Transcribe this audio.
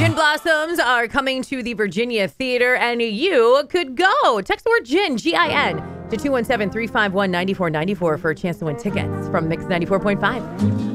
Gin Blossoms are coming to the Virginia Theater, and you could go. Text the word gin, G-I-N, to 217-351-9494 for a chance to win tickets from Mix 94.5.